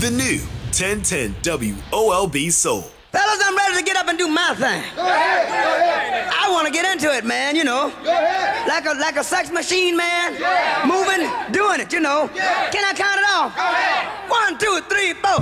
The new 1010 WOLB Soul. Fellas, I'm ready to get up and do my thing. Go ahead. I want to get into it, man, you know. Go ahead. Like a sex machine, man. Yeah. Moving, doing it, you know. Yeah. Can I count it off? Go ahead. 1, 2, 3, 4.